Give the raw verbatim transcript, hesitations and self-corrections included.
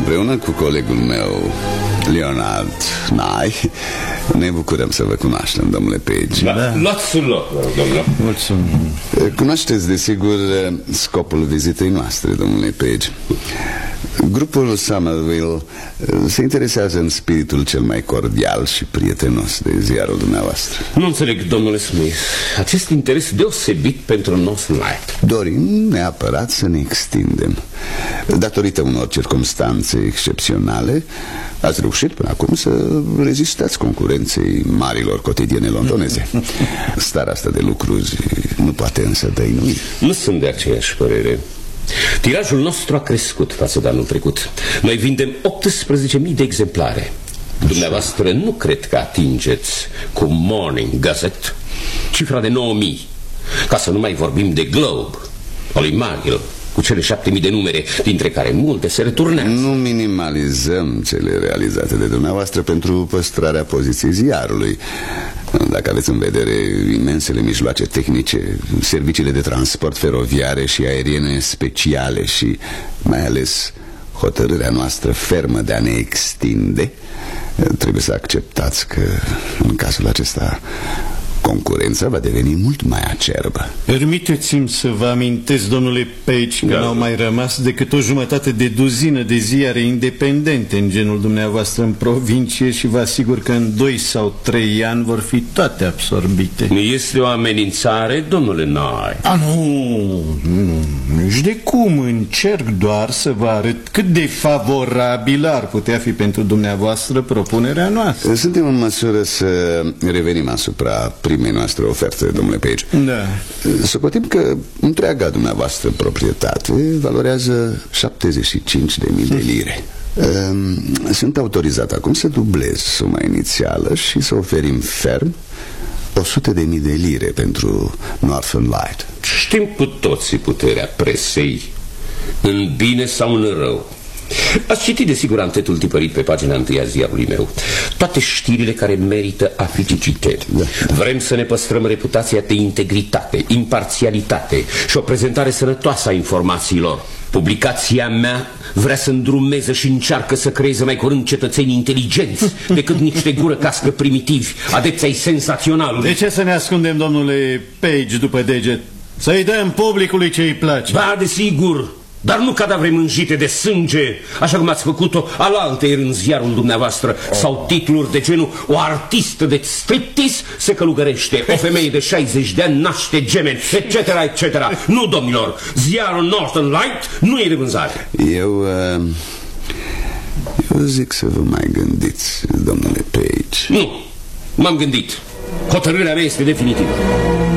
Împreună cu colegul meu, Leonard Nye, ne bucurăm să vă cunoaștem, domnule Page. Da. Luați un loc, domnule. Mulțumim. Cunoașteți, desigur, scopul vizitei noastre, domnule Page. Grupul Somerville se interesează în spiritul cel mai cordial și prietenos de ziarul dumneavoastră. Nu înțeleg, domnule Smith, acest interes deosebit pentru North Light. Dorim neapărat să ne extindem. Datorită unor circumstanțe excepționale, ați reușit până acum să rezistați concurenței marilor cotidiene londoneze. Starea asta de lucruri nu poate însă dăinui. Nu sunt de aceeași părere. Tirajul nostru a crescut față de anul trecut. Noi vindem optsprezece mii de exemplare. Dumneavoastră nu cred că atingeți cu Morning Gazette cifra de nouă mii. Ca să nu mai vorbim de Globe, Polymagil, cu cele șapte mii de numere, dintre care multe se returnează. Nu minimalizăm cele realizate de dumneavoastră pentru păstrarea poziției ziarului. Dacă aveți în vedere imensele mijloace tehnice, serviciile de transport feroviare și aeriene speciale și mai ales hotărârea noastră fermă de a ne extinde, trebuie să acceptați că în cazul acesta concurența va deveni mult mai acerbă. Permiteți-mi să vă amintesc, domnule Page, că da. n-au mai rămas decât o jumătate de duzină de ziare independente în genul dumneavoastră în provincie și vă asigur că în doi sau trei ani vor fi toate absorbite. Este o amenințare, domnule Nye? A, nu, nu, nici de cum. Încerc doar să vă arăt cât de favorabilă ar putea fi pentru dumneavoastră propunerea noastră. Suntem în măsură să revenim asupra primei noastre oferte, domnule Page. Da. Socotim că întreaga dumneavoastră proprietate valorează șaptezeci și cinci de mii de lire. Sunt autorizat acum să dublez suma inițială și să oferim ferm o sută de mii de lire pentru Northern Light. Știm cu toții puterea presei, în bine sau în rău. Ați citit desigur antetul tipărit pe pagina întâi a ziarului meu. Toate știrile care merită a fi citite. Da. Vrem să ne păstrăm reputația de integritate, imparțialitate și o prezentare sănătoasă a informațiilor. Publicația mea vrea să îndrumeze și încearcă să creeze mai curând cetățeni inteligenți decât niște gură cască primitivi, adepți ai senzaționalului. De ce să ne ascundem, domnule Page, după deget? Să-i dăm publicului ce îi place. Da, desigur, dar nu cadavre mânjite de sânge, așa cum ați făcut-o alaltăieri în ziarul dumneavoastră, sau titluri de genul o artistă de striptease se călugărește, o femeie de șaizeci de ani naște gemeni, etc, et cetera. Nu, domnilor, ziarul Northern Light nu e de vânzare. Eu, uh, eu zic să vă mai gândiți, domnule Page. Nu, m-am gândit. Hotărârea mea este definitivă.